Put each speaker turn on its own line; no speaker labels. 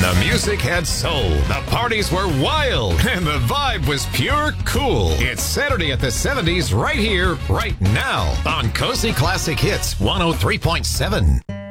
the music had soul, the parties were wild, and the vibe was pure cool. It's Saturday at the 70s right here, right now on Cozy Classic Hits 103.7.